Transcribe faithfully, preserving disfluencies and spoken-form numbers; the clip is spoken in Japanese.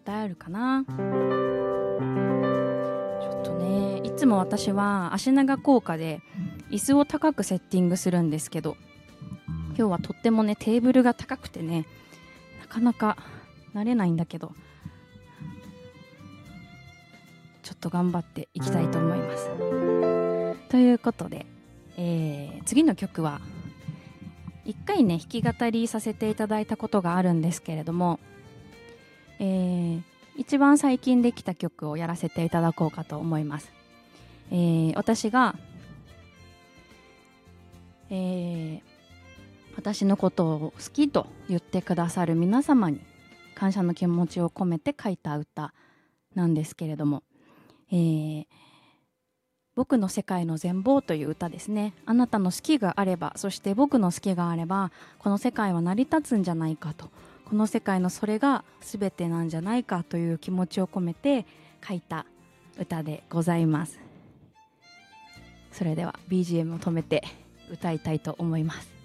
歌えるかな。ちょっとね、いつも私は足長効果で椅子を高くセッティングするんですけど、今日はとってもねテーブルが高くてね、なかなか慣れないんだけど、ちょっと頑張っていきたいと思います。ということで、えー、次の曲は一回ね弾き語りさせていただいたことがあるんですけれども、えー、一番最近できた曲をやらせていただこうかと思います。えー、私が、えー、私のことを好きと言ってくださる皆様に感謝の気持ちを込めて書いた歌なんですけれども、えー、僕の世界の全貌という歌ですね。あなたの好きがあれば、そして僕の好きがあれば、この世界は成り立つんじゃないかと、この世界のそれが全てなんじゃないかという気持ちを込めて書いた歌でございます。それでは ビージーエム を止めて歌いたいと思います。